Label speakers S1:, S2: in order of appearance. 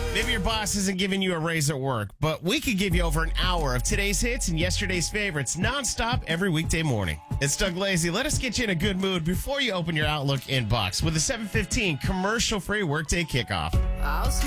S1: Maybe your boss isn't giving you a raise at work, but we could give you over an hour of today's hits and yesterday's favorites nonstop every weekday morning. It's Doug Lazy. Let us get you in a good mood before you open your Outlook inbox with a 7:15 commercial-free workday kickoff.
S2: I'll